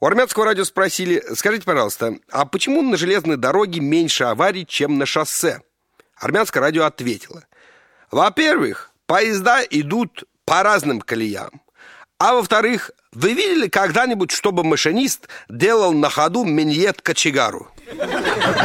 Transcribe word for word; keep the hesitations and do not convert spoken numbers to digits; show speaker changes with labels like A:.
A: У армянского радио спросили: скажите, пожалуйста, а почему на железной дороге меньше аварий, чем на шоссе? Армянское радио ответило: во-первых, поезда идут по разным колеям. А во-вторых, вы видели когда-нибудь, чтобы машинист делал на ходу миньет кочегару?